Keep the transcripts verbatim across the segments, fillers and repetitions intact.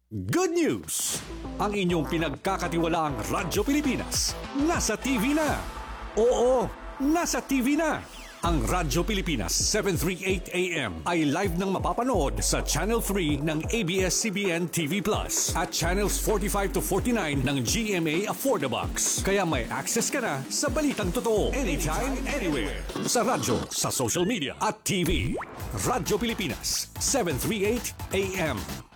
Good news! Ang inyong pinagkakatiwalaang Radyo Pilipinas nasa T V na. Oo, nasa T V na. Ang Radyo Pilipinas seven thirty-eight A M ay live nang mapapanood sa Channel three ng A B S C B N T V Plus at Channels forty-five to forty-nine ng G M A Affordabox. Kaya may access ka na sa balitang totoo anytime, anywhere. Sa radyo, sa social media at T V. Radyo Pilipinas seven thirty-eight A M.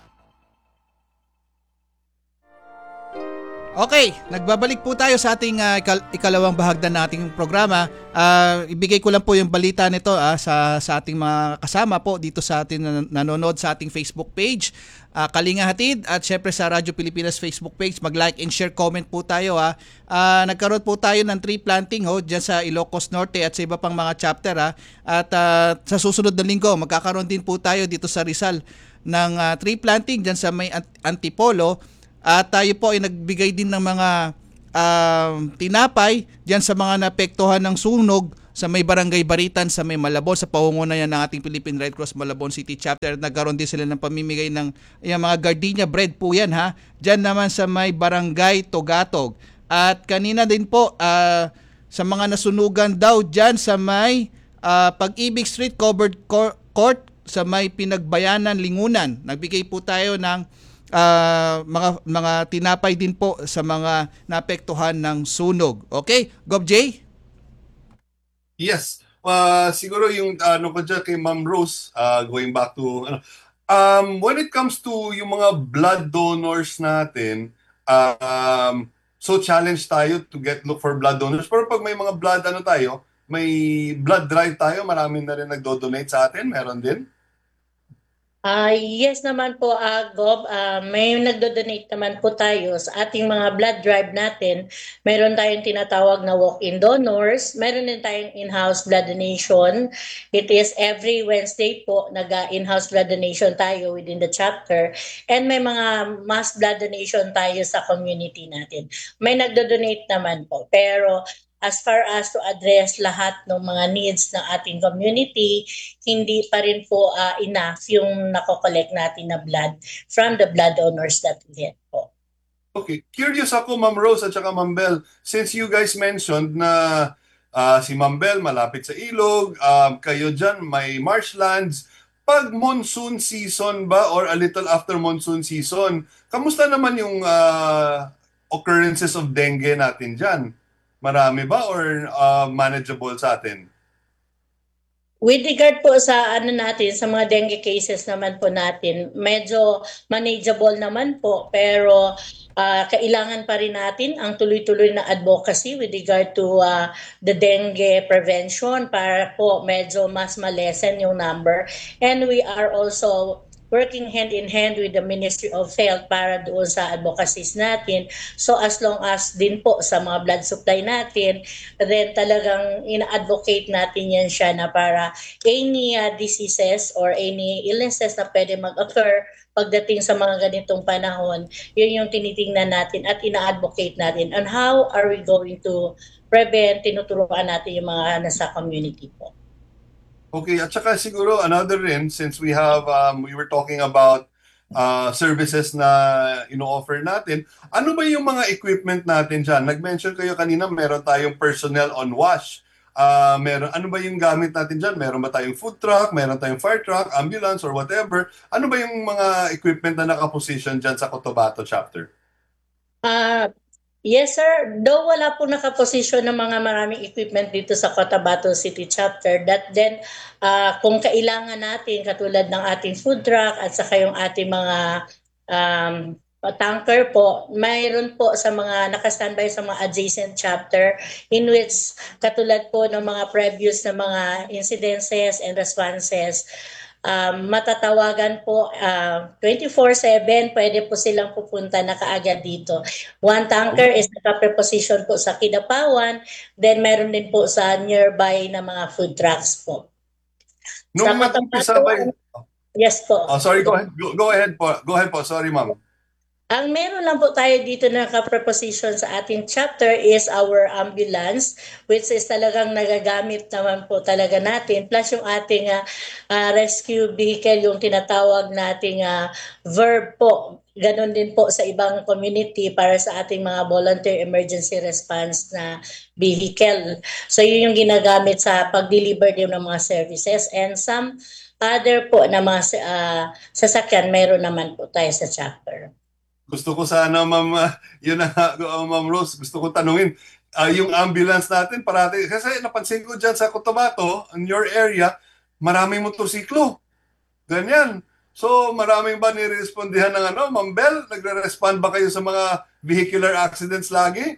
Okay, nagbabalik po tayo sa ating uh, ikal- ikalawang bahagdan ng ating programa. Uh, ibigay ko lang po yung balita nito uh, sa, sa ating mga kasama po dito sa ating nan- nanonood sa ating Facebook page, uh, Kalinga Hatid, at syempre sa Radyo Pilipinas Facebook page. Mag-like and share, comment po tayo. Ha. Uh, nagkaroon po tayo ng tree planting ho, dyan sa Ilocos Norte at sa iba pang mga chapter. Ha. At uh, sa susunod na linggo, magkakaroon din po tayo dito sa Rizal ng uh, tree planting dyan sa may Antipolo. At tayo po ay nagbigay din ng mga uh, tinapay diyan sa mga naapektuhan ng sunog sa may Barangay Baritan sa may Malabon sa pangunguna ng ating Philippine Red Cross Malabon City Chapter. Nagkaroon din sila ng pamimigay ng yung mga gardenia bread po yan ha. Diyan naman sa may Barangay Togatog. At kanina din po uh, sa mga nasunugan daw diyan sa may uh, Pag-ibig Street Covered Court sa may Pinagbayanan Lingunan. Nagbigay po tayo ng Uh, mga mga tinapay din po sa mga naapektuhan ng sunog. Okay? Gob J? Yes. Uh, siguro yung ano ko dyan kay Ma'am Rose, uh, going back to ano, um, when it comes to yung mga blood donors natin, uh, um, so challenge tayo to get look for blood donors. Pero pag may mga blood ano tayo, may blood drive tayo, marami na rin nagdo-donate sa atin, meron din. Uh, yes naman po, uh, Gob. Uh, may nagdo-donate naman po tayo sa ating mga blood drive natin. Meron tayong tinatawag na walk-in donors. Meron din tayong in-house blood donation. It is every Wednesday po, nag-in-house blood donation tayo within the chapter. And may mga mass blood donation tayo sa community natin. May nagdo-donate naman po. Pero as far as to address lahat ng mga needs ng ating community, hindi pa rin po uh, enough yung nako-collect natin na blood from the blood donors that we get po. Okay. Curious ako, Ma'am Rose at saka Ma'am Bel, since you guys mentioned na uh, si Ma'am Bel malapit sa ilog, um, kayo dyan may marshlands, pag monsoon season ba or a little after monsoon season, kamusta naman yung uh, occurrences of dengue natin dyan? Marami ba or uh, manageable sa atin? With regard po sa ano natin, sa mga dengue cases naman po natin, medyo manageable naman po, pero uh, kailangan pa rin natin ang tuloy-tuloy na advocacy with regard to uh, the dengue prevention para po medyo mas malesen yung number. And we are also working hand in hand with the Ministry of Health para doon sa advocacies natin. So as long as din po sa mga blood supply natin, then talagang ina-advocate natin yan siya na para any uh, diseases or any illnesses na pwede mag-occur pagdating sa mga ganitong panahon, yun yung tinitingnan natin at ina-advocate natin on how are we going to prevent, tinuturuan natin yung mga nasa community po. Okay, at saka siguro another rin, since we have, um, we were talking about uh, services na ino-offer natin, ano ba yung mga equipment natin dyan? Nag-mention kayo kanina, meron tayong personnel on wash. Uh, meron, ano ba yung gamit natin dyan? Meron ba tayong food truck? Meron tayong fire truck, ambulance, or whatever? Ano ba yung mga equipment na nakaposition dyan sa Cotabato chapter? Ah... Uh, Yes, sir. Though wala po nakaposisyon ng mga maraming equipment dito sa Cotabato City Chapter, that then uh, kung kailangan natin, katulad ng ating food truck at saka yung ating mga um, tanker po, mayroon po sa mga nakastandby sa mga adjacent chapter in which katulad po ng mga previous na mga incidences and responses, Um, matatawagan po uh, twenty-four seven, pwede po silang pupunta na kaagad dito. One tanker is naka-preposition po sa Kidapawan, then meron din po sa nearby na mga food trucks po. Nung mag-umpisa ba yun? Yes po. Oh, sorry, go ahead. Go, go ahead po. Go ahead po. Sorry, ma'am. Ang meron lang po tayo dito na ka-preposition sa ating chapter is our ambulance, which is talagang nagagamit naman po talaga natin, plus yung ating uh, uh, rescue vehicle, yung tinatawag nating uh, verb po. Ganon din po sa ibang community para sa ating mga volunteer emergency response na vehicle. So yun yung ginagamit sa pag-deliver din ng mga services, and some other po na mga uh, sasakyan meron naman po tayo sa chapter. Gusto ko sana, ma'am, uh, yun na, uh, ma'am Rose, gusto ko tanungin, uh, yung ambulance natin, parati, kasi napansin ko dyan sa Cotabato, in your area, maraming motorsiklo. Ganyan. So, maraming ba nirespondihan ng ano, Ma'am Bel? Nagre-respond ba kayo sa mga vehicular accidents lagi?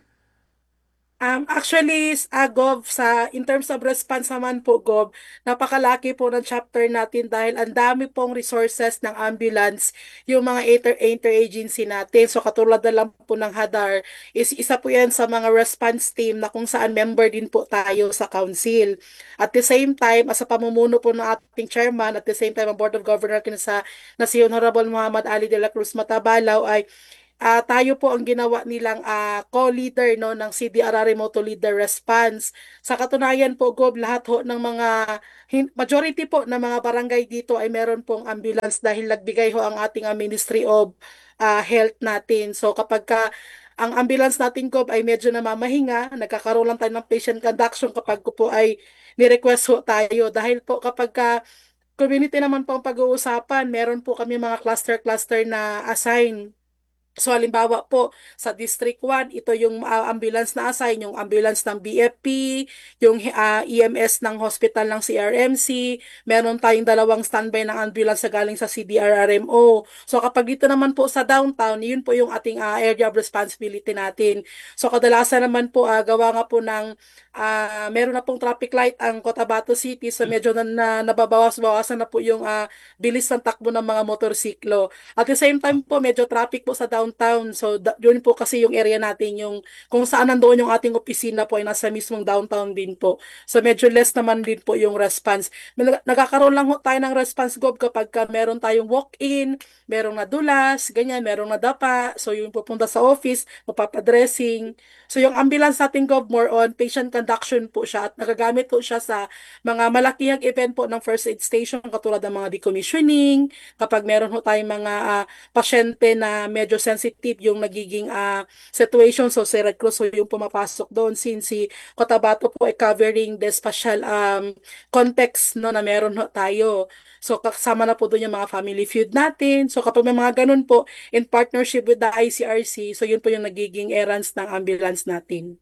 Um, actually, uh, Gov, sa, in terms of response naman po, Gov, napakalaki po ng chapter natin dahil ang dami pong resources ng ambulance, yung mga inter interagency natin. So katulad na lang po ng HADAR, is isa po yan sa mga response team na kung saan member din po tayo sa council. At the same time, as sa pamumuno po ng ating chairman, at the same time, ang Board of Governors na, sa, na si Honorable Muhammad Ali de la Cruz Matabalaw ay Uh, tayo po ang ginawa nilang uh, co-leader no ng C D R R Moto Leader Response. Sa katunayan po, Gob, lahat ho ng mga majority po ng mga barangay dito ay meron pong ambulance dahil nagbigay ho ang ating uh, Ministry of uh, Health natin. So kapag ka ang ambulance natin, Gob, ay medyo namamahinga, nagkakaroon lang tayo ng patient conduction kapag ko po ay ni-request ho tayo dahil po kapag ka community naman po ang pag-uusapan, meron po kami mga cluster-cluster na assign. So halimbawa po sa District one, ito yung uh, ambulance na assign, yung ambulance ng B F P, yung uh, E M S ng hospital ng C R M C, meron tayong dalawang standby ng ambulance na galing sa C D R R M O. So kapag dito naman po sa downtown, yun po yung ating uh, area of responsibility natin. So kadalasan naman po uh, gawa nga po ng uh, meron na pong traffic light ang Cotabato City, so medyo na, na nababawas-bawasan na po yung uh, bilis ng takbo ng mga motorsiklo. At the same time po, medyo traffic po sa downtown downtown. So, da- yun po kasi yung area natin, yung kung saan nandoon yung ating opisina po ay nasa mismong downtown din po. So, medyo less naman din po yung response. Nag- nagkakaroon lang ho tayo ng response, Gob, kapag ka meron tayong walk-in, merong nadulas, ganyan, merong nadapa. So, yung pupunta sa office, mapapadressing. So, yung ambulance natin, Gob, more on patient conduction po siya at nagagamit po siya sa mga malakihang event po ng first aid station katulad ng mga decommissioning, kapag meron ho tayong mga uh, pasyente na medyo sensitive yung nagiging uh, situation. So, si Red Cross so yung pumapasok doon since si Cotabato po ay covering the special um, context no, na meron ho tayo. So, kasama na po doon yung mga family feud natin. So, kapag may mga ganun po, in partnership with the I C R C, so yun po yung nagiging errands ng ambulance natin.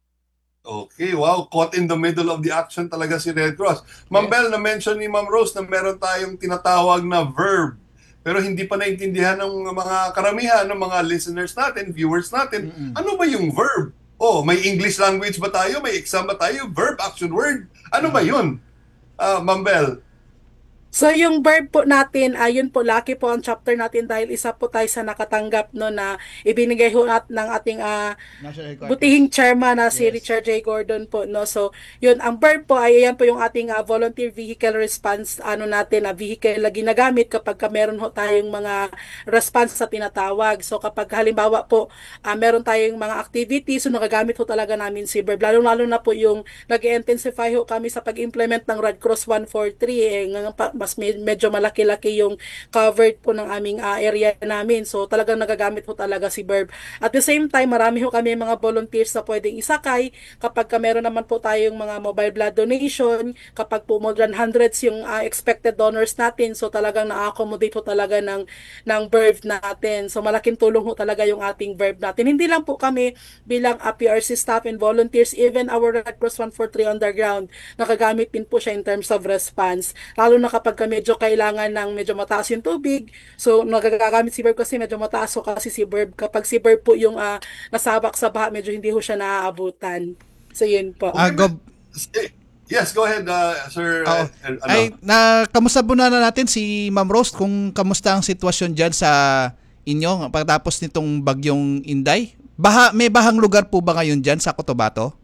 Okay, wow. Caught in the middle of the action talaga si Red Cross. Ma'am Yes. Bel, na-mention ni Ma'am Rose na meron tayong tinatawag na verb. Pero hindi pa naintindihan ng mga karamihan ng mga listeners natin, viewers natin. Mm-mm. Ano ba yung verb? Oh, may English language ba tayo? May exam ba tayo? Verb, action, word. Ano ba yun? Ah, Ma'am Bel. So yung verb po natin, ayun po, lucky po ang chapter natin dahil isa po tayo sa nakatanggap no na ibinigay ho at ng ating uh, National Headquarters. butihing chairman na si Yes. Richard J. Gordon po. No? So yun, ang verb po ay ayan po yung ating uh, volunteer vehicle response ano natin na vehicle na ginagamit kapag ka meron ho tayong mga response sa tinatawag. So kapag halimbawa po uh, meron tayong mga activities, so nagagamit ho talaga namin si verb. Lalo-lalo na po yung nag-intensify ho kami sa pag-implement ng Red Cross one forty-three. Eh, ngayon pa, mas med- medyo malaki-laki yung covered po ng aming uh, area namin. So talagang nagagamit po talaga si verb. At the same time, marami ho kami mga volunteers na pwedeng isakay kapag ka meron naman po tayong mga mobile blood donation, kapag po more than hundreds yung uh, expected donors natin. So talagang na-accommodate po talaga ng, ng verb natin. So malaking tulong ho talaga yung ating verb natin. Hindi lang po kami bilang uh, P R C staff and volunteers, even our Red Cross one forty-three underground, nakagamit din po siya in terms of response. Lalo na kapag medyo kailangan ng medyo mataas yung tubig. So, nagagamit si verb kasi medyo mataas. So, kasi si verb, kapag si verb po yung uh, nasabak sa baha, medyo hindi ho siya naaabutan. So, yun po. Ah, Gob, Yes, go ahead, uh, Sir. Oo. uh, ano? ay, na, kamusta muna na natin si Ma'am Rose kung kamusta ang sitwasyon dyan sa inyo pagtapos nitong bagyong Inday? Baha, may bahang lugar po ba ngayon dyan sa Cotabato?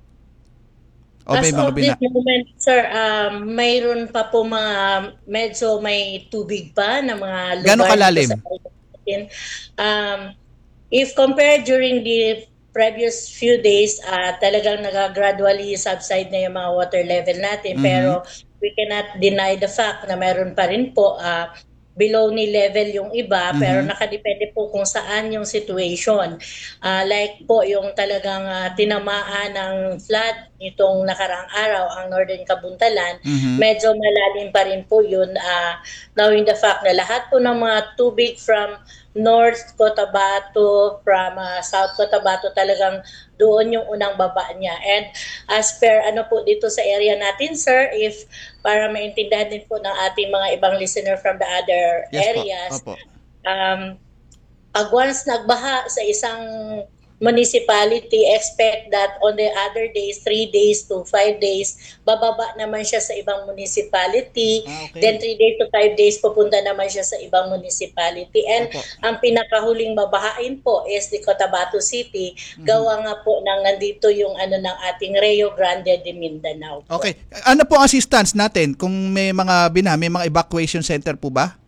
O may As mga of bina- this moment, sir, um, mayroon pa po mga medyo may tubig pa na mga lugar. Gaano kalalim? dito sa atin. Um, if compared during the previous few days, uh, talagang nag-gradually subside na yung mga water level natin. Mhm. Pero we cannot deny the fact na meron pa rin po uh, below ni level yung iba, Mhm. pero nakadepende po kung saan yung situation. Uh, like po yung talagang uh, tinamaan ng flood nitong nakarang araw, ang Northern Kabuntalan, Mhm. medyo malalim pa rin po yun, uh, knowing the fact na lahat po ng mga tubig from North Cotabato, from uh, South Cotabato, talagang doon yung unang baba niya. And as per ano po dito sa area natin, sir, if para maintindihan din po ng ating mga ibang listener from the other Yes po. areas, Opo. um, pag once nagbaha sa isang municipality, expect that on the other days, three days to five days, bababa naman siya sa ibang municipality. Ah, okay. Then three days to five days, pupunta naman siya sa ibang municipality. And Opo. ang pinakahuling babahain po is the Cotabato City. Gawa nga po ng nandito yung ano ng ating Rio Grande de Mindanao po. Okay. Ano po ang assistance natin kung may mga bina, may mga evacuation center po ba?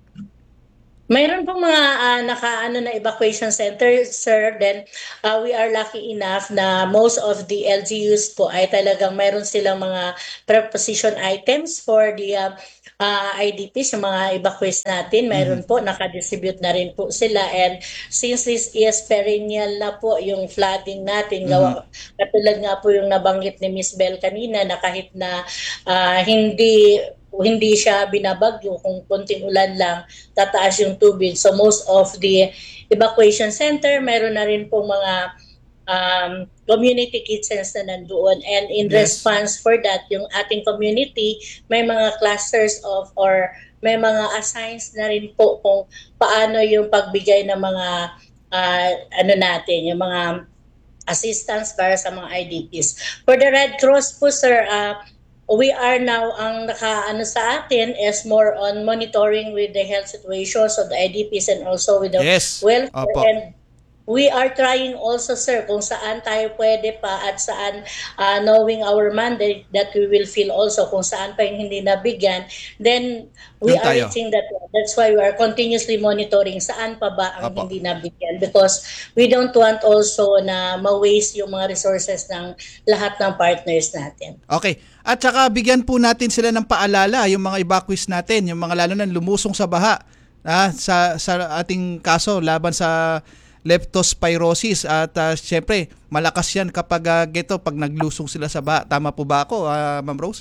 Mayroon pong mga uh, naka-ano na evacuation center, sir. Then uh, we are lucky enough na most of the L G Us po ay talagang mayroon silang mga preposition items for the uh, uh, I D Ps, yung mga evacuees natin. Mayroon po, nakadistribute na rin po sila. And since this is perennial na po yung flooding natin, gawa, katulad nga po yung nabanggit ni Miss Bell kanina na kahit na uh, hindi hindi siya binabagyo, kung konting ulan lang, tataas yung tubig. So most of the evacuation center, meron na rin pong mga um, community kitchens na nandoon. And in Yes. response for that, yung ating community, may mga clusters of or may mga assigns na rin po kung paano yung pagbigay ng mga uh, ano natin, yung mga assistance para sa mga I D Ps. For the Red Cross po, sir, uh, we are now, ang naka-ano sa atin is more on monitoring with the health situations of the I D Ps and also with the Yes. welfare. Opo. And we are trying also, sir, kung saan tayo pwede pa at saan, uh, knowing our mandate, that we will feel also kung saan pa yung hindi nabigyan, then we Doon are tayo. reaching that. That's why we are continuously monitoring saan pa ba ang Opo. hindi nabigyan, because we don't want also na ma-waste yung mga resources ng lahat ng partners natin. Okay. At saka bigyan po natin sila ng paalala, yung mga evacuees natin, yung mga lalo na lumusong sa baha, ah, sa, sa ating kaso laban sa leptospirosis. At uh, syempre, malakas yan kapag uh, geto, pag naglusong sila sa baha. Tama po ba ako, uh, Ma'am Rose?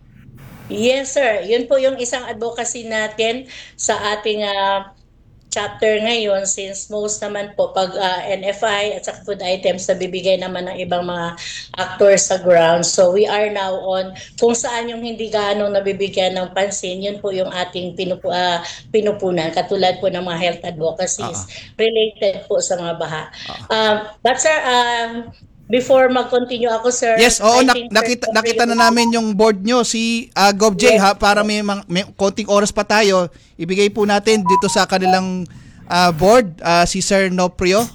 Yes, sir. Yun po yung isang advocacy natin sa ating uh, chapter ngayon, since most naman po pag uh, N F I at saka food items na bibigay naman ng ibang mga actors sa ground. So we are now on kung saan yung hindi gaano nabibigyan ng pansin, yun po yung ating pinupu, uh, pinupunan, katulad po ng mga health advocacies Uh-huh. related po sa mga baha. Um, but sir, um, before mag-continue ako, sir. Yes, oo, I nak- think, nakita, sir, nakita na namin yung board nyo, si uh, GovJ, Yes. ha, para may, mang- may konting oras pa tayo. Ibigay po natin dito sa kanilang uh, board, uh, si Sir Noprio.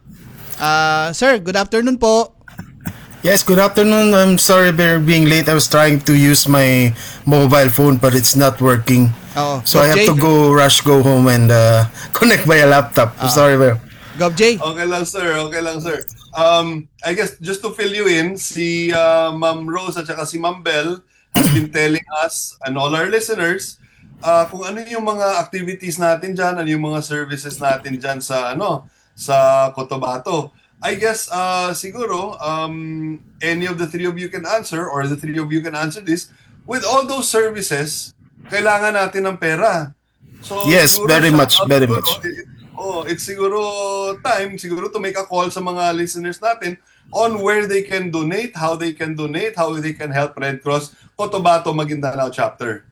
Uh, sir, good afternoon po. Yes, good afternoon. I'm sorry for being late. I was trying to use my mobile phone, but it's not working. Oo, So I have GovJ. to go rush, go home, and uh, connect my laptop. I'm sorry, bro. GovJ. Okay lang, sir. Okay lang, sir. Um, I guess just to fill you in, si uh, Ma'am Rose at saka si Ma'am Bell has been telling us and all our listeners uh, kung ano yung mga activities natin dyan, ano yung mga services natin dyan sa ano sa Cotabato. I guess uh, siguro um, any of the three of you can answer, or the three of you can answer this. With all those services, kailangan natin ng pera. So Yes, siguro very shout much, out very siguro, much. eh, Oh, it's siguro time siguro to make a call sa mga listeners natin on where they can donate, how they can donate, how they can help Red Cross Cotabato Maguindanao chapter.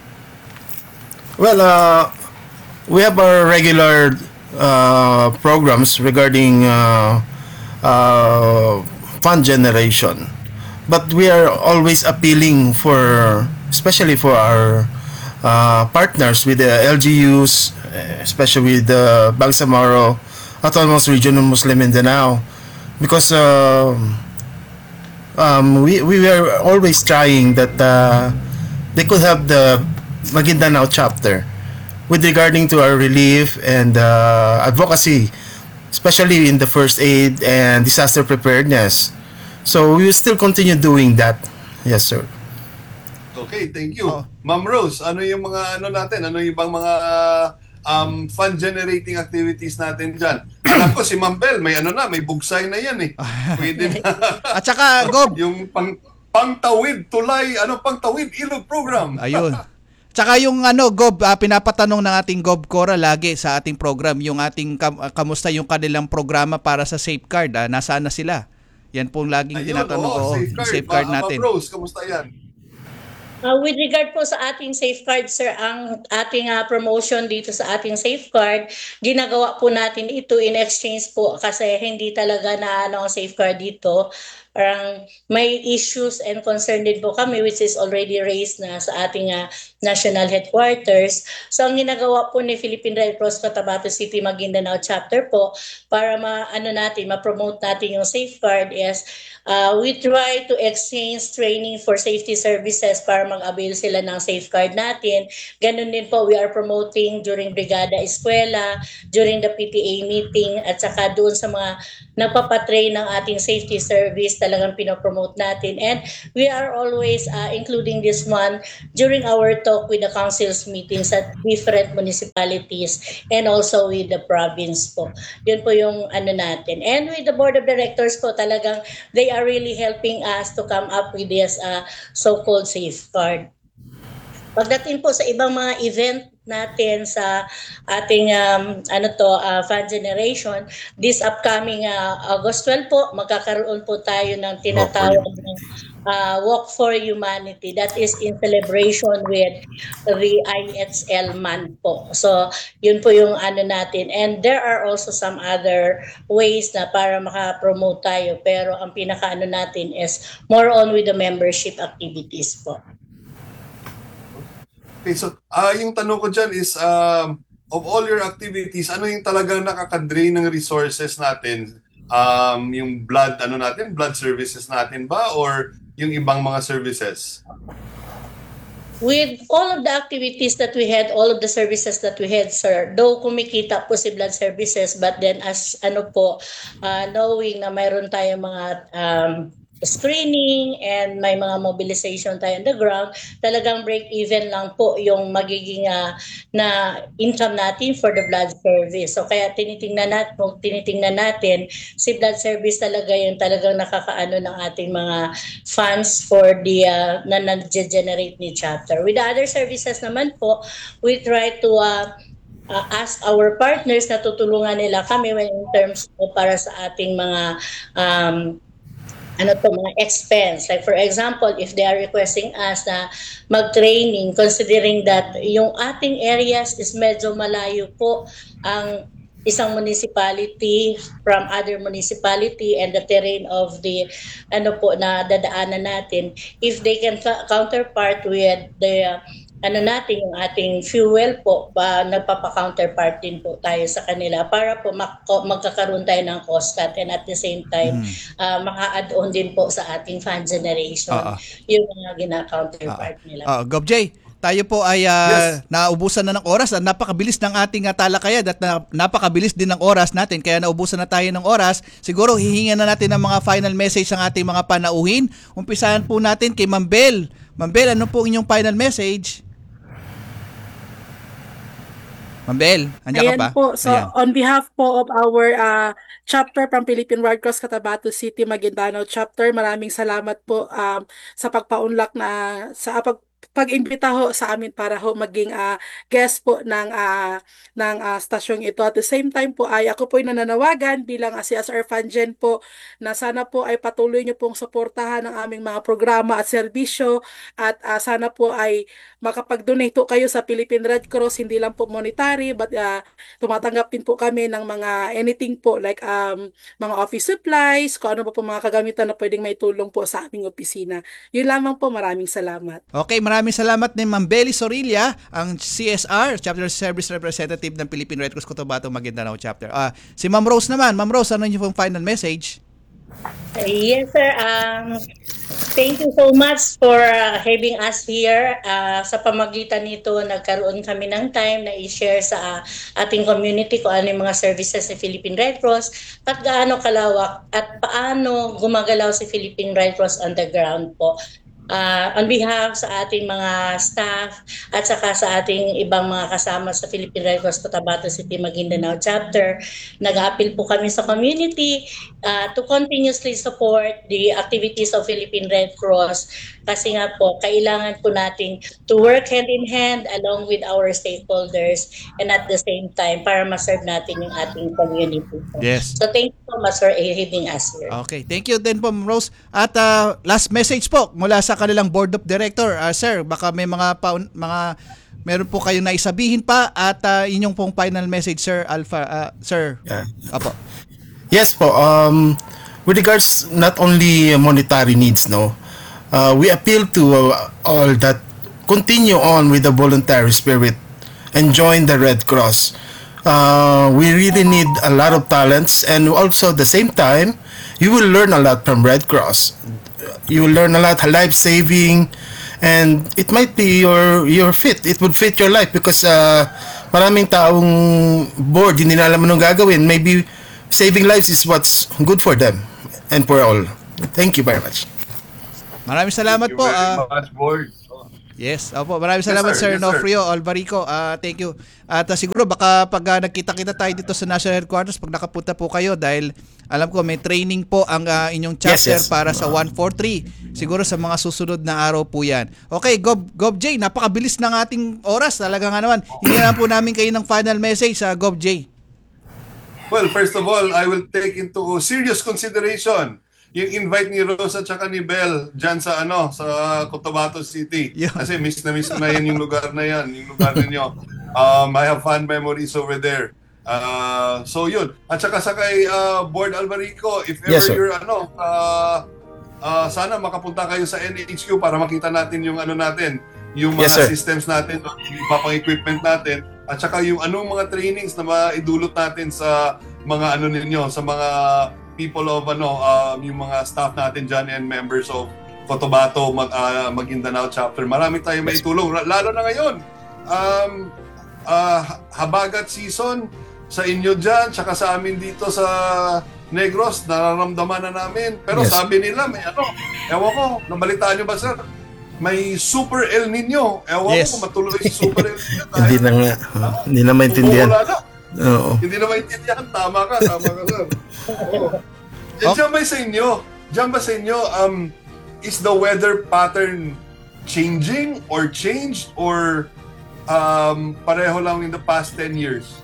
Well, uh, we have our regular uh, programs regarding uh, uh, fund generation, but we are always appealing for, especially for our uh, partners with the L G Us, especially with the Bangsamoro Autonomous Region of Muslim Mindanao, because uh, um, we we were always trying that uh, they could have the Maguindanao chapter with regarding to our relief and uh, advocacy especially in the first aid and disaster preparedness. So we will still continue doing that. Yes, sir. Okay, thank you. Oh. Ma'am Rose, ano yung mga ano natin? Ano yung bang mga um, fund generating activities natin dyan? Alam ko si Ma'am Bel, may ano na, may bugsay na yan eh. Pwede na. At saka, Gob, yung pang pangtawid tulay, ano pangtawid ilog program. ayun. Tsaka yung ano, Gob, ah, pinapatanong ng ating Gob Cora lagi sa ating program, yung ating kam- ah, kamusta yung kanilang programa para sa safeguard, ah, nasaan na sila? Yan pong laging Ayun, tinatanong oo, ko, safeguard, safeguard Ma- natin. Ma'am Rose, kamusta yan? Uh, with regard po sa ating safeguard, sir, ang ating uh, promotion dito sa ating safeguard, ginagawa po natin ito in exchange po kasi hindi talaga na ano ang safeguard dito. Parang may issues and concern din po kami which is already raised na sa ating uh, national headquarters. So ang ginagawa po ni Philippine Red Cross Cotabato City Maguindanao chapter po para ma ano natin, ma-promote natin yung safeguard is uh, we try to exchange training for safety services para mag-avail sila ng safeguard natin. Ganun din po, we are promoting during Brigada Eskwela, during the P T A meeting, at saka doon sa mga nagpapatrain ng ating safety service, talagang pinopromote natin. And we are always uh, including this one during our talk with the council's meetings at different municipalities and also with the province po. Yun po yung ano natin. And with the board of directors po, talagang they are really helping us to come up with this uh, so-called safeguard. Pagdating po sa ibang mga event natin sa ating um, ano to uh, fund generation, this upcoming uh, August twelve po, magkakaroon po tayo ng tinatawag ng uh, Walk for Humanity. That is in celebration with the I H L month po. So, yun po yung ano natin. And there are also some other ways na para makapromote tayo. Pero ang pinaka ano natin is more on with the membership activities po. Okay, so ah yung tanong ko dyan is, um, of all your activities, ano yung talagang nakaka-drain ng resources natin? Um, yung blood, ano natin, blood services natin ba? Or yung ibang mga services? With all of the activities that we had, all of the services that we had, sir, though kumikita po si blood services, but then as ano po, uh, knowing na mayroon tayong mga um, screening and may mga mobilization tayo on the ground, talagang break-even lang po yung magiging uh, na income natin for the blood service. So kaya tinitingnan natin, tinitingnan natin si blood service talaga yung talagang nakakaano ng ating mga funds for the uh, na nag-generate ni chapter. With the other services naman po, we try to uh, uh, ask our partners na tutulungan nila kami when in terms of para sa ating mga um, ano to, mga expense. Like for example, if they are requesting us na mag-training, considering that yung ating areas is medyo malayo po ang isang municipality from other municipality and the terrain of the ano po na dadaanan natin, if they can counterpart with the uh, ano natin, yung ating fuel po, ba, nagpapa-counterpart din po tayo sa kanila para po mag- magkakaroon tayo ng cost cut and at the same time, mm. uh, maka-add-on din po sa ating fund generation, uh-uh. yung mga gina-counterpart uh-uh. nila. Uh, Gob J, tayo po ay uh, yes. naubusan na ng oras at napakabilis ng ating uh, talakayan at na, napakabilis din ng oras natin kaya naubusan na tayo ng oras. Siguro hihingan na natin ng mga final message ng ating mga panauhin. Umpisahan po natin kay Ma'am Bel. Ma'am Bel, ano po inyong final message? Ma'am Bel, andiyan ka pa? Po. So, Ayan. On behalf po of our uh, chapter from Philippine Red Cross Cotabato City, Maguindanao chapter, maraming salamat po um, sa pagpaunlak na sa pag pag-imbita ho sa amin para ho maging uh, guest po ng uh, ng uh, stasyong ito. At the same time po ay ako po ay nananawagan bilang uh, C S R Fundgen po na sana po ay patuloy niyo pong suportahan ang aming mga programa at serbisyo at uh, sana po ay makapag-donate po kayo sa Philippine Red Cross, hindi lang po monetary but uh, tumatanggap din po kami ng mga anything po like um, mga office supplies, kung ano pa po mga kagamitan na pwedeng may tulong po sa aming opisina. Yun lamang po, maraming salamat. Okay, maraming salamat ni Ma'am Beli Sorilla, ang C S R, Chapter Service Representative ng Philippine Red Cross Cotabato Maguindanao Chapter. Uh, si Ma'am Rose naman. Ma'am Rose, ano yung final message? Yes, sir. Um, thank you so much for uh, having us here. Uh, sa pamagitan nito, nagkaroon kami ng time na i-share sa uh, ating community kung ano yung mga services ng Philippine Red Cross at gaano kalawak at paano gumagalaw si Philippine Red Cross on the ground po. Uh, on behalf sa ating mga staff at saka sa ating ibang mga kasama sa Philippine Red Cross Cotabato City Maguindanao Chapter, nag-appeal po kami sa community uh, to continuously support the activities of Philippine Red Cross kasi nga po, kailangan po nating to work hand in hand along with our stakeholders and at the same time para ma-serve natin yung ating community. Yes. So thank you so much for having us here. Okay, thank you din po, Ma'am Rose. At uh, last message po mula sa kanilang board of director. Uh, sir, baka may mga paun- mga meron po kayong naisabihin pa at uh, inyong pong final message, Sir Alpha, uh, Sir. Yeah. Apo. Yes po. Um, with regards not only monetary needs, no, uh, we appeal to uh, all that continue on with the voluntary spirit and join the Red Cross. Uh, we really need a lot of talents, and also at the same time, you will learn a lot from Red Cross. You will learn a lot, life saving, and it might be your your fit. It would fit your life because uh, maraming taong bored, hindi na alam anong gagawin. Maybe saving lives is what's good for them and for all. Thank you very much. Maraming salamat Thank you po. very ah, much, board. Yes, opo. Maraming Yes, salamat, sir. Sir Yes, sir. Nofrio Alvarico. Ah, thank you. At ah, siguro baka pag ah, nagkita-kita tayo dito sa National Headquarters, pag nakapunta po kayo dahil alam ko may training po ang ah, inyong chapter Yes, yes. para sa one forty-three. Siguro sa mga susunod na araw po yan. Okay, Gob, Gob J, napakabilis ng ating oras. Talaga nga naman. Hindi na po namin kayo ng final message sa Gob J. Well, first of all, I will take into serious consideration yung invite ni Rose at saka ni Belle dyan sa ano sa Cotabato City. Yeah. Kasi miss na miss ko na yan yung lugar na yan, yung lugar ninyo. Um, I have fond memories over there. Uh, so yun. At saka sa kay uh, Board Alvarico, if ever Yes, sir. you're ano, uh, uh, sana makapunta kayo sa N H Q para makita natin yung ano natin, yung mga Yes, sir. systems natin, yung iba pang equipment natin, at saka yung anong mga trainings na maidulot natin sa mga ano ninyo, sa mga people of ano, um, yung mga staff natin dyan and members of Cotabato, Mag, uh, Maguindanao Chapter. Marami tayong maitulong, lalo na ngayon. Um, uh, habagat season sa inyo dyan, tsaka sa amin dito sa Negros, nararamdaman na namin. Pero Yes. sabi nila, may ano, ewan ko, nabalitaan nyo ba, sir? May Super El Nino. Ewan Yes. ko kung matuloy si Super El Nino. Hindi na nga. uh, Hindi na maintindihan. Wala na. Oo. Hindi na maintindihan. Tama ka, tama ka, sir. Diyan, diyan ba sa inyo? Diyan ba sa inyo, um, is the weather pattern changing or changed or um, pareho lang in the past ten years?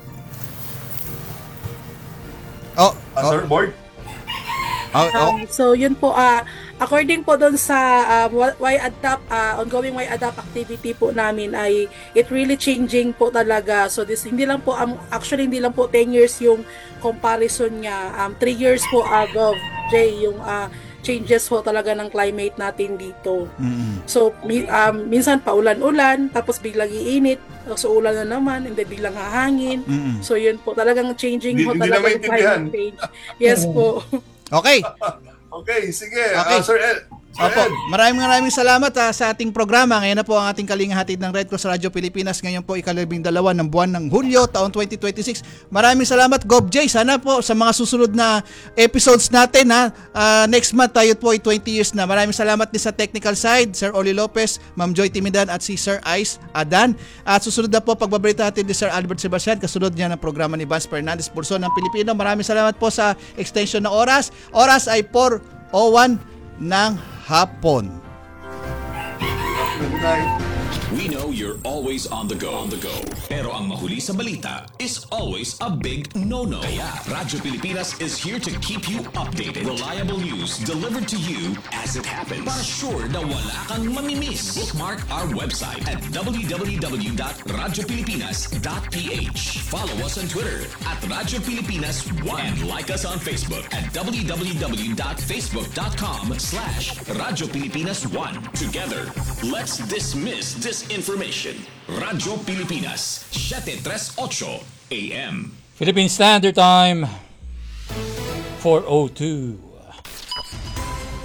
Oh, Uh, oh, Sir, board? oh, oh. Um, so yun po, ah according po doon sa um, Y Adapt, ah, ongoing Y Adapt activity po namin ay it really changing po talaga. So this hindi lang po, um, actually hindi lang po ten years yung comparison niya. Um, three years po ago, Jay, yung ah, changes po talaga ng climate natin dito. Mm-mm. So mi- um, minsan paulan-ulan, tapos biglang iinit, so ulan na naman, and then biglang hahangin. Mm-mm. So yun po, talagang changing Hindi- po hindi na talaga yung maintindihan. climate change. Yes po. Okay. Okay, sige. Okay. Uh, Sir Ed. Sir Opo, Ed. maraming maraming salamat ah, sa ating programa. Ngayon na po ang ating kalingang hatid ng Red Cross Radio Pilipinas. Ngayon po ikalabing dalawa ng buwan ng Hulyo, taon twenty twenty-six. Maraming salamat, Gob J. Sana po sa mga susunod na episodes natin, ha, ah, next month tayo po ay twenty years na. Maraming salamat din sa technical side, Sir Oli Lopez, Ma'am Joy Timidan at si Sir Ice Adan. At susunod na po pagbabalita natin ni Sir Albert Sebastian, kasunod niya ng programa ni Vance Fernandez Burson ng Pilipino. Maraming salamat po sa extension ng oras. Oras ay four oh one ng hapon. Good night. We know you're always on the go. On the go. Pero ang mahuli sa balita is always a big no-no. Kaya Radyo Pilipinas is here to keep you updated. Reliable news delivered to you as it happens. Para sure na wala kang mamimiss. Bookmark our website at w w w dot radyo pilipinas dot p h. Follow us on Twitter at Radyo Pilipinas one and like us on Facebook at w w w dot facebook dot com slash Radyo Pilipinas one. Together, let's dismiss disinformation. Radyo Pilipinas, seven thirty-eight A M. Philippine Standard Time, four oh two.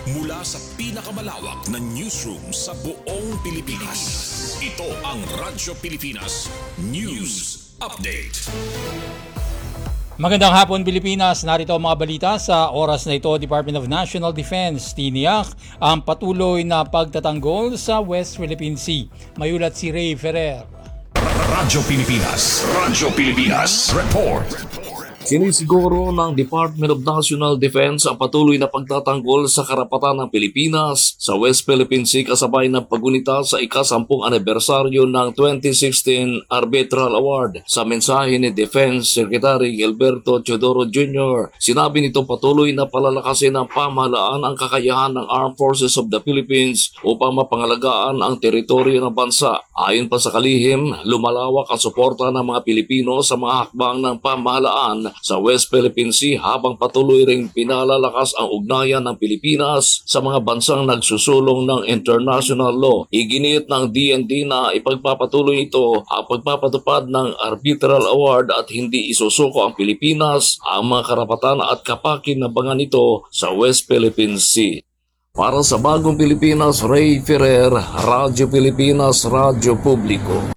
Mula sa pinakamalawak na newsroom sa buong Pilipinas. Ito ang Radyo Pilipinas News Update. Magandang hapon Pilipinas, narito ang mga balita sa oras na ito. Department of National Defense tiniyak ang patuloy na pagtatanggol sa West Philippine Sea. Mayulat si Ray Ferrer. Radyo Pilipinas, Radyo Pilipinas Report. Sinisiguro ng Department of National Defense ang patuloy na pagtatanggol sa karapatan ng Pilipinas sa West Philippine Sea kasabay ng pagunita sa ikasampung anibersaryo ng twenty sixteen Arbitral Award. Sa mensahe ni Defense Secretary Gilberto Teodoro Junior, sinabi nito patuloy na palalakasin ng pamahalaan ang kakayahan ng Armed Forces of the Philippines upang mapangalagaan ang teritoryo ng bansa. Ayon pa sa kalihim, lumalawak ang suporta ng mga Pilipino sa mga hakbang ng pamahalaan sa West Philippine Sea habang patuloy ring pinalalakas ang ugnayan ng Pilipinas sa mga bansang nagsusulong ng international law. Iginiit ng D N D na ipagpapatuloy ito ang pagpapatupad ng Arbitral Award at hindi isusuko ang Pilipinas ang mga karapatan at kapakinabangan nito sa West Philippine Sea. Para sa Bagong Pilipinas, Ray Ferrer, Radyo Pilipinas, Radyo Publiko.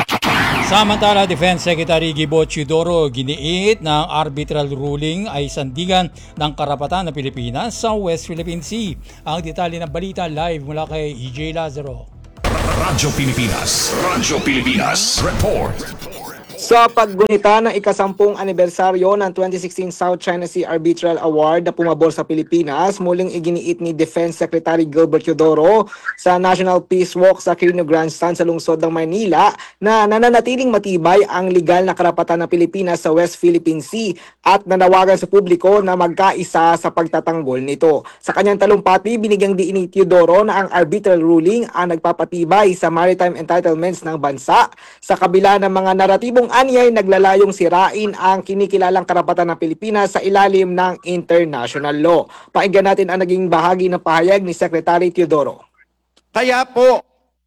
Samantala, Defense Secretary Gibo Teodoro giniit na ang arbitral ruling ay sandigan ng karapatan ng Pilipinas sa West Philippine Sea. Ang detalye ng balita live mula kay E J Lazaro. Radyo Pilipinas, Radyo Pilipinas Report. Sa paggunita ng ikasampung anibersaryo ng twenty sixteen South China Sea Arbitral Award na pumabor sa Pilipinas, muling iginiit ni Defense Secretary Gilbert Teodoro sa National Peace Walk sa Quirino Grandstand sa lungsod ng Maynila na nananatiling matibay ang legal na karapatan ng Pilipinas sa West Philippine Sea at nanawagan sa publiko na magkaisa sa pagtatanggol nito. Sa kanyang talumpati, binigyang diin ni Teodoro na ang arbitral ruling ang nagpapatibay sa maritime entitlements ng bansa sa kabila ng mga naratibong anyay naglalayong sirain ang kinikilalang karapatan ng Pilipinas sa ilalim ng international law. Pakinggan natin ang naging bahagi ng pahayag ni Secretary Teodoro. Kaya po,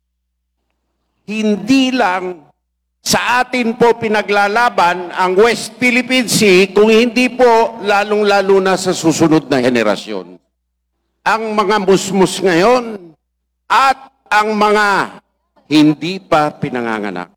hindi lang sa atin po pinaglalaban ang West Philippine Sea, kung hindi po lalong-lalo na sa susunod na henerasyon. Ang mga musmus ngayon at ang mga hindi pa pinanganganak.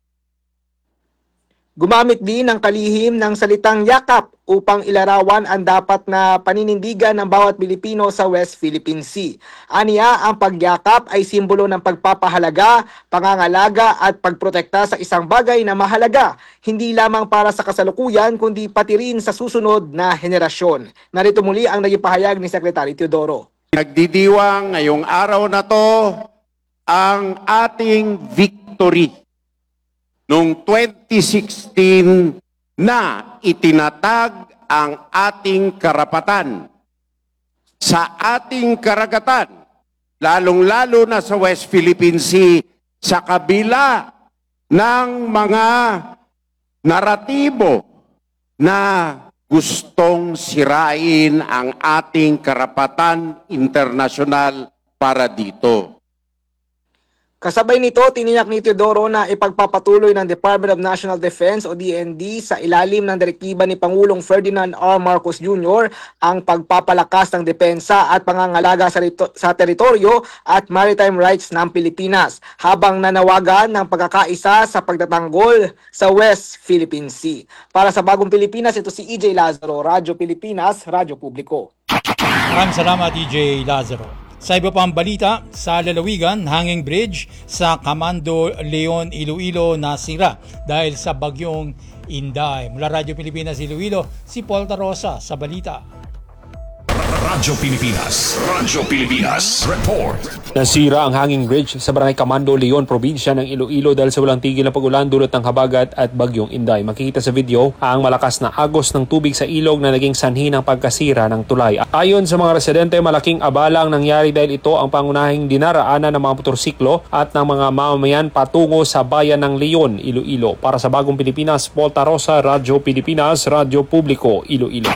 Gumamit din ng kalihim ng salitang yakap upang ilarawan ang dapat na paninindigan ng bawat Pilipino sa West Philippine Sea. Aniya, ang pagyakap ay simbolo ng pagpapahalaga, pangangalaga at pagprotekta sa isang bagay na mahalaga, hindi lamang para sa kasalukuyan kundi pati rin sa susunod na henerasyon. Narito muli ang naging pahayag ni Secretary Teodoro. Nagdidiwang ngayong araw na to ang ating victory. Noong twenty sixteen na itinatag ang ating karapatan sa ating karagatan, lalong-lalo na sa West Philippine Sea, sa kabila ng mga naratibo na gustong sirain ang ating karapatan internasyonal para dito. Kasabay nito, tiniyak ni Teodoro na ipagpapatuloy ng Department of National Defense o D N D sa ilalim ng direktiba ni Pangulong Ferdinand R. Marcos Junior ang pagpapalakas ng depensa at pangangalaga sa, sa teritoryo at maritime rights ng Pilipinas habang nanawagan ng pagkakaisa sa pagtatanggol sa West Philippine Sea. Para sa Bagong Pilipinas, ito si E J Lazaro, Radyo Pilipinas, Radyo Publiko. Maraming salamat E J Lazaro. Sa iba pang balita, sa lalawigan, hanging bridge sa Camando Leon Iloilo nasira dahil sa bagyong Inday. Mula Radyo Pilipinas Iloilo, si Paul Tarosa sa balita. Radyo Pilipinas, Radyo Pilipinas Report. Nasira ang hanging bridge sa Barangay Camando, Leon, probinsya ng Iloilo dahil sa walang tigil na pag-ulan dulot ng habagat at bagyong Inday. Makikita sa video ang malakas na agos ng tubig sa ilog na naging sanhi ng pagkasira ng tulay. Ayon sa mga residente, malaking abala ang nangyari dahil ito ang pangunahing dinaraanan ng mga motorsiklo at ng mga mamamayan patungo sa bayan ng Leon, Iloilo. Para sa Bagong Pilipinas, Paul Tarosa, Radyo Pilipinas, Radyo Publiko, Iloilo.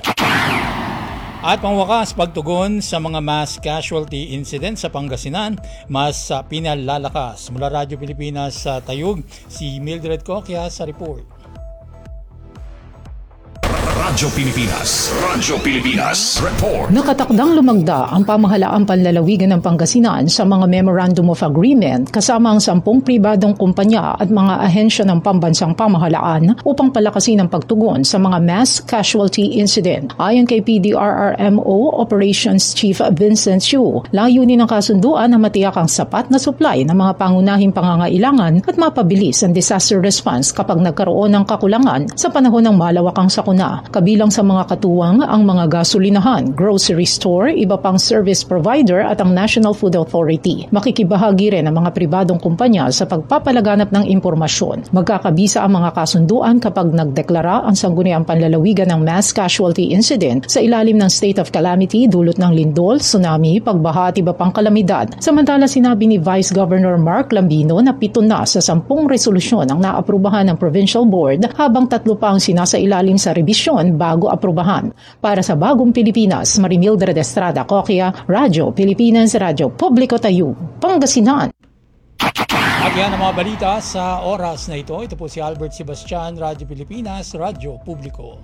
At pangwakas, pagtugon sa mga mass casualty incident sa Pangasinan, mas uh, pinalalakas. Mula Radyo Pilipinas sa uh, Tayug, si Mildred Coquia sa report. Radyo Pilipinas. Radyo Pilipinas. Report. Nakatakdang lumagda ang pamahalaang panlalawigan ng Pangasinan sa mga Memorandum of Agreement kasama ang sampung pribadong kumpanya at mga ahensya ng pambansang pamahalaan upang palakasin ang pagtugon sa mga mass casualty incident. Ayon kay P D R R M O Operations Chief Vincent Chiu, layunin ng kasunduan na matiyak ang sapat na supply ng mga pangunahing pangangailangan at mapabilis ang disaster response kapag nagkaroon ng kakulangan sa panahon ng malawakang sakuna. Kabilang sa mga katuwang ang mga gasolinahan, grocery store, iba pang service provider at ang National Food Authority. Makikibahagi rin ang mga pribadong kumpanya sa pagpapalaganap ng impormasyon. Magkakabisa ang mga kasunduan kapag nagdeklara ang sangguniang panlalawigan ng mass casualty incident sa ilalim ng state of calamity dulot ng lindol, tsunami, pagbaha at iba pang kalamidad. Samantala sinabi ni Vice Governor Mark Lambino na pito na sa sampung resolusyon ang naaprubahan ng Provincial Board habang tatlo pa ang sinasailalim sa revisyon bago aprubahan. Para sa Bagong Pilipinas, Marimildred Estrada Coquia, Radyo Pilipinas, Radyo Publiko Tayo, Pangasinan. At yan ang mga balita sa oras na ito. Ito po si Albert Sebastian, Radyo Pilipinas, Radyo Publiko.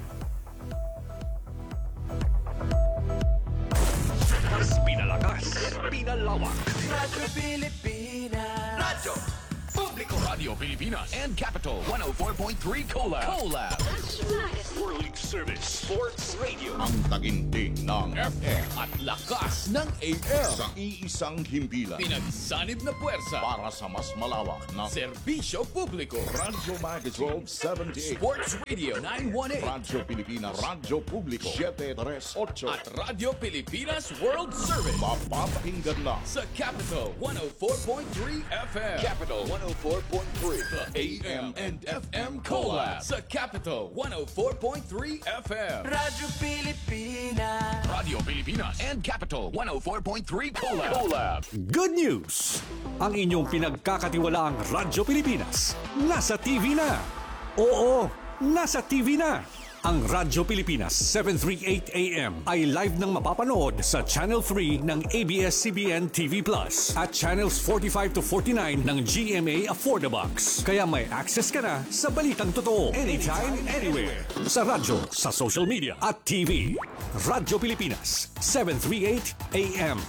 Mas pinalakas, pinalawak. Radyo Pilipinas. Radyo Publiko. Radio Pilipinas and Capital one oh four point three Collab. Collab. World Service Sports Radio. Ang taginting ng F M At lakas ng A M. sa iisang himpilan Pinagsanib na puwersa. para sa mas malawak na Serbisyo Publiko. Radyo Magazine twelve seventy-eight, Sports Radio nine one eight. Radyo Pilipinas, Radyo Publiko seven thirty-eight, At Radyo Pilipinas World Service. mapapakinggan na Sa Capital one oh four point three F M. Capital one oh four point three. The A M and F M Collab. Sa Capital one oh four point three F M. Radyo Pilipinas. Radio Pilipinas and Capital one oh four point three Collab. Collab. Good news! Ang inyong pinagkakatiwalaang Radyo Pilipinas nasa T V na. Oo, nasa T V na. Ang Radyo Pilipinas seven thirty-eight A M ay live nang mapapanood sa Channel three ng A B S C B N T V Plus at Channels forty-five to forty-nine ng G M A Affordabox. Kaya may access ka na sa balitang totoo anytime, anywhere. Sa radyo, sa social media at T V. Radyo Pilipinas seven thirty-eight A M.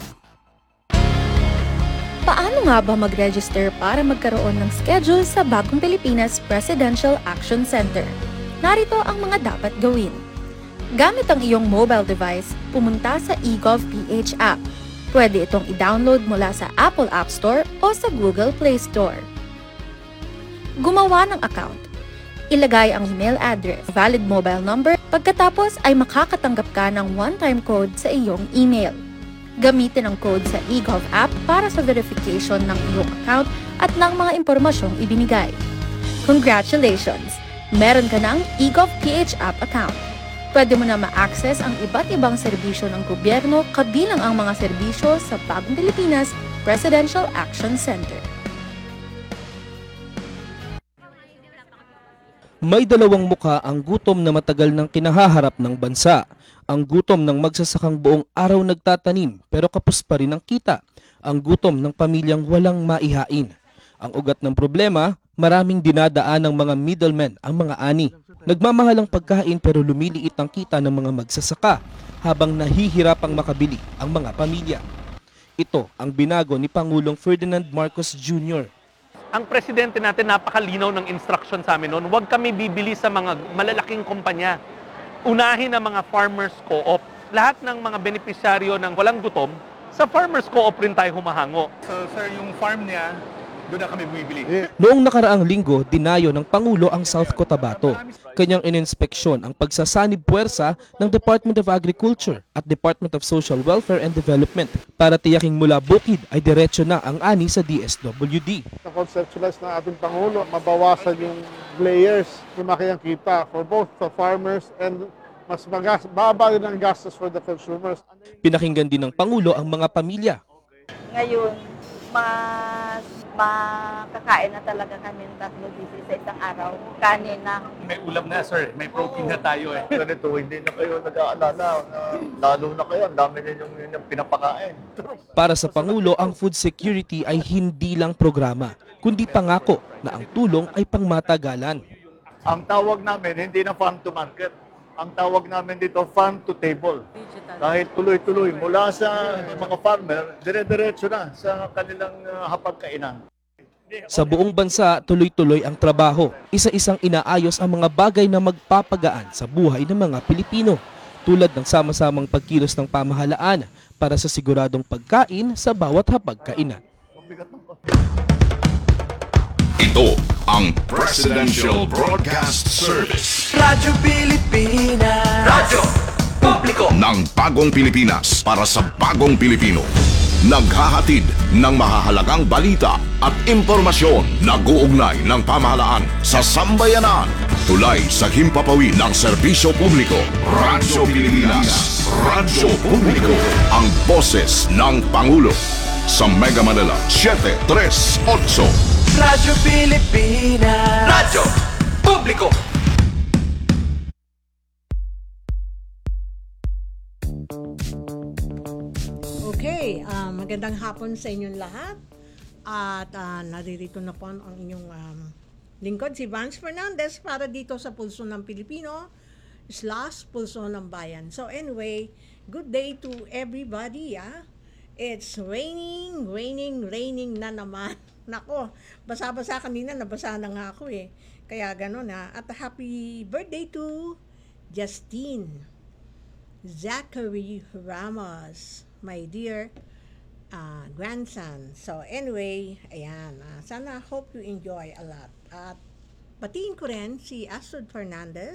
Paano nga ba mag-register para magkaroon ng schedule sa Bagong Pilipinas Presidential Action Center? Narito ang mga dapat gawin. Gamit ang iyong mobile device, pumunta sa eGovPH app. Pwede itong i-download mula sa Apple App Store o sa Google Play Store. Gumawa ng account. Ilagay ang email address, valid mobile number, pagkatapos ay makakatanggap ka ng one-time code sa iyong email. Gamitin ang code sa eGov app para sa verification ng iyong account at ng mga impormasyong ibinigay. Congratulations! Meron ka ng eGovPH app account. Pwede mo na ma-access ang iba't ibang serbisyo ng gobyerno kabilang ang mga serbisyo sa Bagong Pilipinas Presidential Action Center. May dalawang muka ang gutom na matagal nang kinahaharap ng bansa. Ang gutom ng magsasakang buong araw nagtatanim pero kapos pa rin ang kita. Ang gutom ng pamilyang walang maihain. Ang ugat ng problema, maraming dinadaan ng mga middlemen ang mga ani. Nagmamahal ang pagkain pero lumiliit ang kita ng mga magsasaka habang nahihirapang makabili ang mga pamilya. Ito ang binago ni Pangulong Ferdinand Marcos Junior Ang presidente natin napakalinaw ng instruction sa amin noon, huwag kami bibili sa mga malalaking kumpanya. Unahin ang mga farmers co-op. Lahat ng mga benepisyaryo ng walang gutom, sa farmers co-op rin tayo humahango. So sir, yung farm niya, doon na kami bumibili. Noong nakaraang linggo, dinayo ng Pangulo ang South Cotabato. Kanyang ininspeksyon ang pagsasanib puwersa ng Department of Agriculture at Department of Social Welfare and Development para tiyaking mula bukid ay diretso na ang ani sa D S W D. Na-conceptualize ng ating Pangulo, mabawasan yung layers, lumaki ang kita for both the farmers and mas magas, baba rin ang gastos for the consumers. Pinakinggan din ng Pangulo ang mga pamilya. Ngayon, mas makakain na talaga kami ng tatlo beses sa isang araw. Kanin na. May ulam na sir, may protein na tayo eh. Ganito, hindi na kayo nag-aalala. Lalo na kayo, ang dami na yung, yung pinapakain. Para sa Pangulo, ang food security ay hindi lang programa, kundi pangako na ang tulong ay pangmatagalan. Ang tawag namin, hindi na farm to market. ang tawag namin dito farm to table. Dahil tuloy-tuloy mula sa mga farmer, dire-diretso na sa kanilang uh, hapagkainan. Sa buong bansa, tuloy-tuloy ang trabaho. Isa-isang inaayos ang mga bagay na magpapagaan sa buhay ng mga Pilipino, tulad ng sama-samang pagkilos ng pamahalaan para sa siguradong pagkain sa bawat hapagkainan. Ito ang Presidential Broadcast Service. Radyo Pilipinas. Radyo Publiko. Ng bagong Pilipinas para sa bagong Pilipino. Naghahatid ng mahahalagang balita at impormasyon na guugnay ng pamahalaan sa sambayanan. Tulay sa himpapawid ng serbisyo publiko. Radyo Pilipinas. Radyo Publiko. Ang boses ng Pangulo. Sa Mega Manila, seven three eight. Radyo Pilipinas. Radyo Publiko. Okay, uh, magandang hapon sa inyong lahat. At uh, naririto na po ang inyong um, lingkod, si Vance Fernandez, para dito sa Pulso ng Pilipino slash Pulso ng Bayan. So anyway, good day to everybody. Ah. It's raining, raining, raining na naman. Nako, basa-basa kanina, nabasa na nga ako eh. Kaya gano'n ha. At happy birthday to Justine Zachary Ramos, my dear uh, grandson. So anyway, ayan. Uh, sana hope you enjoy a lot. At batiin ko rin si Astrid Fernandez.